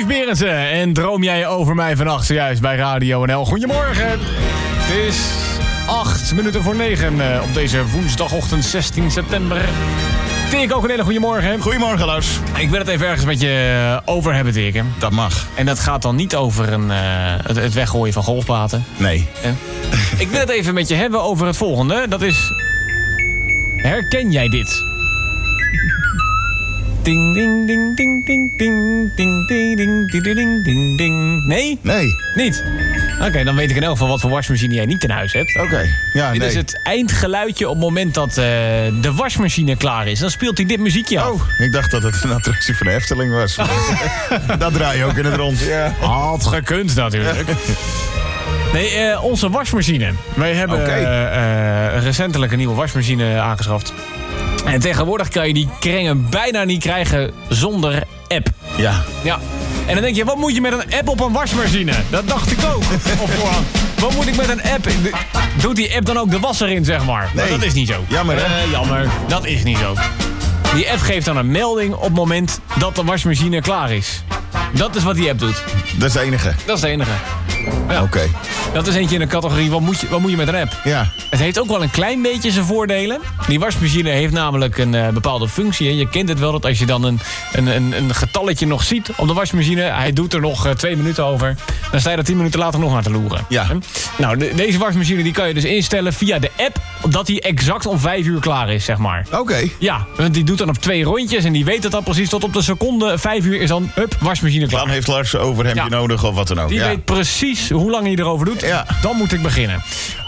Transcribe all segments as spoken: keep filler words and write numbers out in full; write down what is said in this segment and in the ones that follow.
Berendsen en droom jij over mij vannacht zojuist bij Radio N L. Goedemorgen. Het is acht minuten voor negen uh, op deze woensdagochtend zestien september. Tik, ook een hele goede morgen. Goedemorgen, Lars. Ik wil het even ergens met je over hebben, Tik. Dat mag. En dat gaat dan niet over een, uh, het, het weggooien van golfplaten. Nee. En ik wil het even met je hebben over het volgende. Dat is... Herken jij dit? Ding, ding, ding, ding, ding, ding, ding, ding, ding, ding, ding, ding, ding. Nee? Nee. Niet? Oké, okay, dan weet ik in elk geval wat voor wasmachine jij niet in huis hebt. Oké, okay. ja, Dit nee. is het eindgeluidje op het moment dat uh, de wasmachine klaar is. Dan speelt hij dit muziekje af. Oh, ik dacht dat het een attractie van de Efteling was. Dat draai je ook in het rond. Ja. Had gekund natuurlijk. Nee, uh, onze wasmachine. Wij hebben okay. uh, uh, recentelijk een nieuwe wasmachine aangeschaft. En tegenwoordig kan je die krengen bijna niet krijgen zonder app. Ja. Ja. En dan denk je, wat moet je met een app op een wasmachine? Dat dacht ik ook. Op voorhand. Wat moet ik met een app? Doet die app dan ook de was erin, zeg maar? Nee. Maar dat is niet zo. Jammer, hè? Uh, jammer. Dat is niet zo. Die app geeft dan een melding op het moment dat de wasmachine klaar is. Dat is wat die app doet. Dat is het enige? Dat is het enige. Ja. Oké. Okay. Dat is eentje in de categorie, wat moet, je, wat moet je met een app? Ja. Het heeft ook wel een klein beetje zijn voordelen. Die wasmachine heeft namelijk een uh, bepaalde functie. Je kent het wel, dat als je dan een, een, een, een getalletje nog ziet op de wasmachine... hij doet er nog uh, twee minuten over... dan sta je er tien minuten later nog naar te loeren. Ja. Nou, de, deze wasmachine die kan je dus instellen via de app... dat die exact om vijf uur klaar is, zeg maar. Oké. Okay. Ja, want die doet dan op twee rondjes... en die weet het dan precies tot op de seconde. Vijf uur is dan, hup, wasmachine klaar. Dan heeft Lars een overhemdje ja. nodig of wat dan ook. Die ja. weet precies hoe lang hij erover doet. Ja. Dan moet ik beginnen.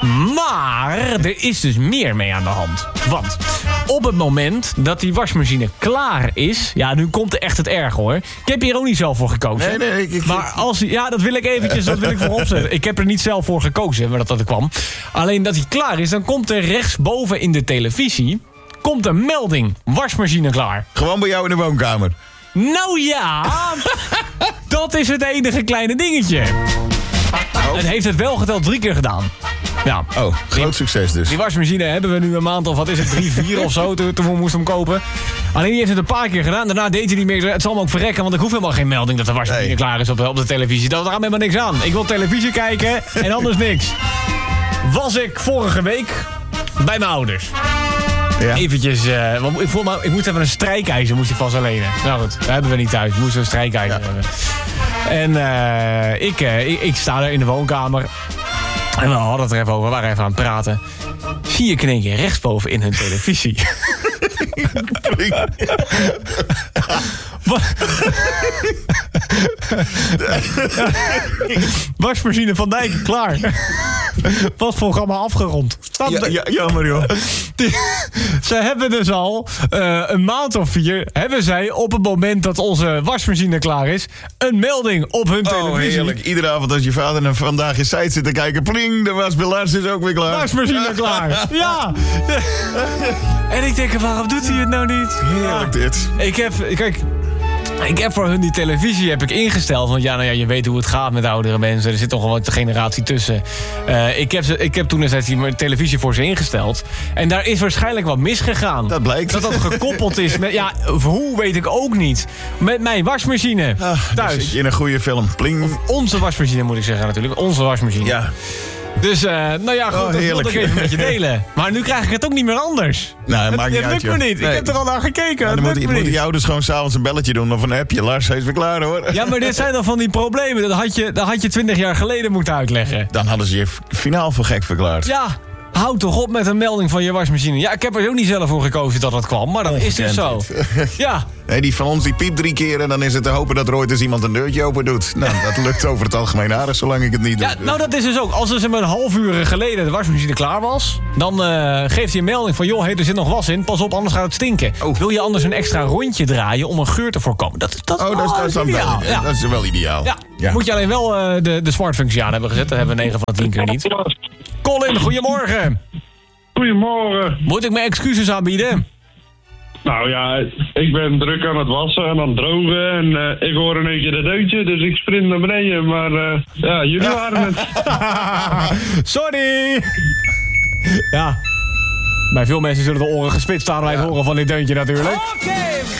Maar er is dus meer mee aan de hand. Want op het moment dat die wasmachine klaar is... ja, nu komt er echt het erg, hoor. Ik heb hier ook niet zelf voor gekozen. Nee, nee. Ik, ik... Maar als... Ja, dat wil ik eventjes dat wil ik voorop zetten. Ik heb er niet zelf voor gekozen, maar dat dat er kwam. Alleen dat hij klaar is, dan komt er rechtsboven in de televisie... komt een melding. Wasmachine klaar. Gewoon bij jou in de woonkamer? Nou ja, dat is het enige kleine dingetje. Oh. Het heeft het wel geteld drie keer gedaan. Ja. Oh, groot succes dus. Die wasmachine hebben we nu een maand of wat is het, drie, vier of zo, toen, toen we moesten hem kopen. Alleen die heeft het een paar keer gedaan. Daarna deed hij niet meer. Het zal me ook verrekken, want ik hoef helemaal geen melding dat de wasmachine nee. klaar is op de, op de televisie. Daar gaat me helemaal niks aan. Ik wil televisie kijken en anders niks. Was ik vorige week bij mijn ouders. Ja. Eventjes, uh, ik, voel me, ik moest even een strijkijzer, moest ik vast alleen. Nou goed, dat hebben we niet thuis. We moesten een strijkijzer ja. hebben. En uh, ik, uh, ik, ik sta er in de woonkamer. En we hadden het er even over, we waren even aan het praten. Zie ik in één keer rechtsboven in hun televisie. Wasmachine van Dijk, klaar. Was programma afgerond. Ja, ja, jammer joh. Die, ze hebben dus al uh, een maand of vier... hebben zij op het moment dat onze wasmachine klaar is... een melding op hun televisie. Oh, heerlijk. Iedere avond als je vader naar Vandaag in Site zit te kijken... pling, de wasbelaars is ook weer klaar. Wasmachine klaar. Ja. En ik denk, waarom doet hij het nou niet? Heerlijk dit. Ik heb... Kijk... Ik heb voor hun die televisie heb ik ingesteld. Want ja, nou ja, je weet hoe het gaat met oudere mensen. Er zit nog wel wat generatie tussen. Uh, ik, heb ze, ik heb toen destijds die televisie voor ze ingesteld. En daar is waarschijnlijk wat misgegaan. Dat blijkt. Dat dat gekoppeld is met... Ja, hoe weet ik ook niet. Met mijn wasmachine. Ah, thuis. Zit je in een goede film. Pling. Of onze wasmachine moet ik zeggen natuurlijk. Onze wasmachine. Ja. Dus, uh, nou ja, goed, oh, dat wilde ik even met je delen. Maar nu krijg ik het ook niet meer anders. Nou, dat maakt niet uit, uit, lukt me niet. Nee. Ik heb er al naar gekeken. Nou, dan moeten moet die ouders gewoon s'avonds een belletje doen of een appje. Lars, hij is weer klaar, hoor. Ja, maar dit zijn dan van die problemen. Dat had je, dat had je twintig jaar geleden moeten uitleggen. Dan hadden ze je finaal voor gek verklaard. Ja, houd toch op met een melding van je wasmachine. Ja, ik heb er ook niet zelf voor gekozen dat dat kwam. Maar dat is dus zo. Ja. Nee, die van ons die piept drie keer en dan is het te hopen dat er ooit eens iemand een deurtje open doet. Nou, dat lukt over het algemeen aardig, zolang ik het niet doe. Ja, nou, dat is dus ook. Als er een half uur geleden de wasmachine klaar was... dan uh, geeft hij een melding van... joh, hey, er zit nog was in, pas op, anders gaat het stinken. Oh. Wil je anders een extra rondje draaien om een geur te voorkomen? Dat, dat, oh, dat, oh, dat, is, dan ideaal. Wel, ja. dat is wel ideaal. Ja. Ja. Moet je alleen wel uh, de, de smart-functie aan hebben gezet. Dat hebben we negen van de tien keer niet. Colin, goedemorgen. Goedemorgen. Moet ik mijn excuses aanbieden? Nou ja, ik ben druk aan het wassen en aan het drogen en uh, ik hoor een eentje de deuntje, dus ik sprint naar beneden. Maar uh, ja, jullie waren het. Sorry! Ja, bij veel mensen zullen de oren gespitst staan bij het horen van dit deuntje natuurlijk. Okay.